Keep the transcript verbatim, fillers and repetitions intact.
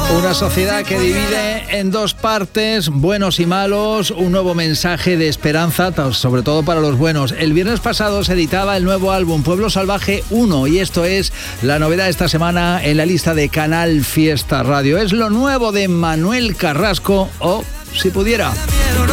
Una sociedad que divide en dos partes, buenos y malos, un nuevo mensaje de esperanza, sobre todo para los buenos. El viernes pasado se editaba el nuevo álbum Pueblo Salvaje uno y esto es la novedad esta semana en la lista de Canal Fiesta Radio. Es lo nuevo de Manuel Carrasco o Si Pudiera.